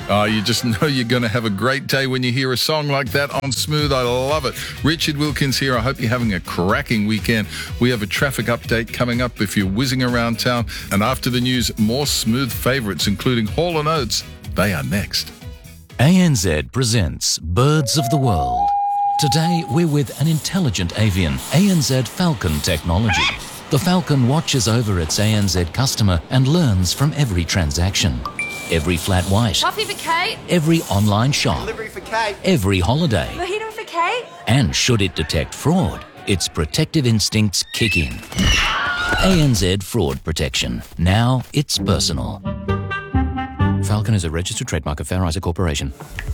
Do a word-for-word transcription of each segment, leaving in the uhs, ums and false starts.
Oh, you just know you're going to have a great day when you hear a song like that on Smooth. I love it. Richard Wilkins here. I hope you're having a cracking weekend. We have a traffic update coming up if you're whizzing around town. And after the news, more Smooth favourites, including Hall and Oates. They are next. A N Z presents Birds of the World. Today, we're with an intelligent avian, A N Z Falcon technology. The Falcon watches over its A N Z customer and learns from every transaction. Every flat white. Coffee for Kate. Every online shop. Delivery for Kate. Every holiday. Mojito for Kate. And should it detect fraud, its protective instincts kick in. A N Z Fraud Protection. Now it's personal. Falcon is a registered trademark of Fair Isaac Corporation.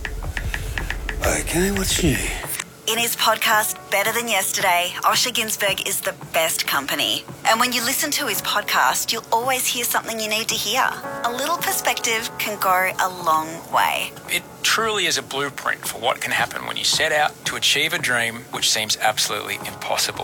Okay, what's new? In his podcast, Better Than Yesterday, Osher Ginsberg is the best company. And when you listen to his podcast, you'll always hear something you need to hear. A little perspective can go a long way. It truly is a blueprint for what can happen when you set out to achieve a dream which seems absolutely impossible.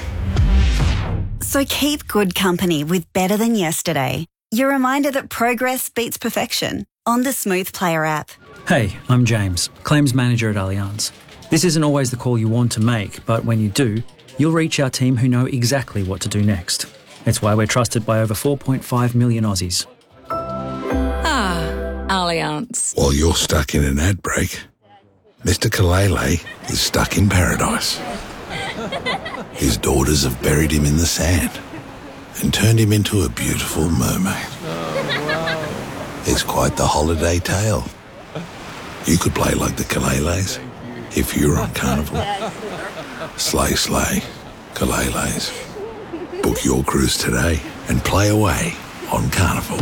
So keep good company with Better Than Yesterday. Your reminder that progress beats perfection on the Smooth Player app. Hey, I'm James, Claims Manager at Allianz. This isn't always the call you want to make, but when you do, you'll reach our team who know exactly what to do next. It's why we're trusted by over four point five million Aussies. Ah, Allianz. While you're stuck in an ad break, Mister Kalele is stuck in paradise. His daughters have buried him in the sand and turned him into a beautiful mermaid. It's quite the holiday tale. You could play like the Kaleles if you were on Carnival. Slay, slay, Kaleles. Book your cruise today and play away on Carnival.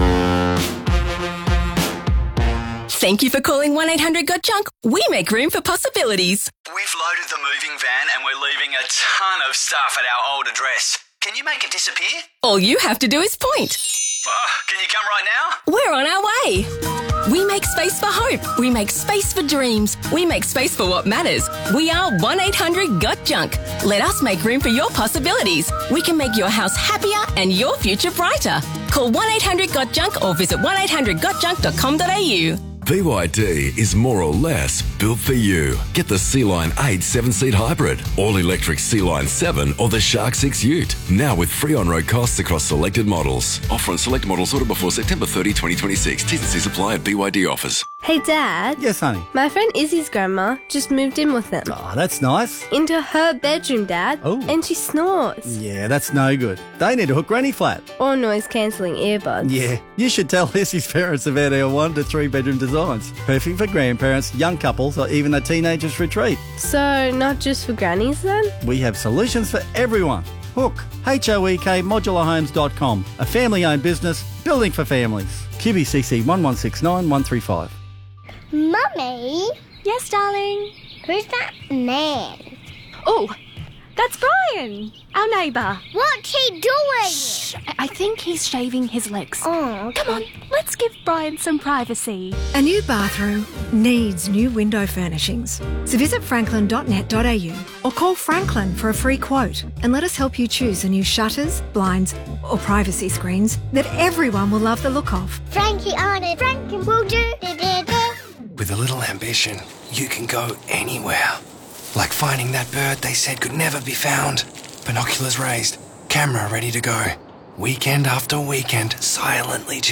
Thank you for calling one eight hundred got junk. We make room for possibilities. We've loaded the moving van and we're leaving a ton of stuff at our old address. Can you make it disappear? All you have to do is point. Oh, can you come right now? We're on our way. We make space for hope. We make space for dreams. We make space for what matters. We are one eight hundred got junk. Let us make room for your possibilities. We can make your house happier and your future brighter. Call one eight hundred got junk or visit one eight hundred got junk dot com dot a u. B Y D is more or less built for you. Get the Sea-Line eight seven-seat hybrid, all-electric Sea-Line seven or the Shark six Ute. Now with free on-road costs across selected models. Offer on select models ordered before September thirtieth, twenty twenty-six. T's and C's apply at B Y D offers. Hey, Dad. Yes, honey? My friend Izzy's grandma just moved in with them. Oh, that's nice. Into her bedroom, Dad. Oh. And she snores. Yeah, that's no good. They need to hook Granny flat. Or noise-cancelling earbuds. Yeah, you should tell Izzy's parents about our one to three bedroom designs. Perfect for grandparents, young couples, or even a teenager's retreat. So, not just for grannies then? We have solutions for everyone. Hook, H O E K modular homes dot com, a family-owned business building for families. Q B C C one one six nine one three five. Mummy? Yes, darling? Who's that man? Oh, that's Brian, our neighbour. What's he doing? Shh, I think he's shaving his legs. Oh, okay. Come on, let's give Brian some privacy. A new bathroom needs new window furnishings. So visit franklin dot net dot a u or call Franklin for a free quote and let us help you choose the new shutters, blinds or privacy screens that everyone will love the look of. Frankie on it. Frankie will do. With a little ambition, you can go anywhere. Like finding that bird they said could never be found. Binoculars raised, camera ready to go. Weekend after weekend, silently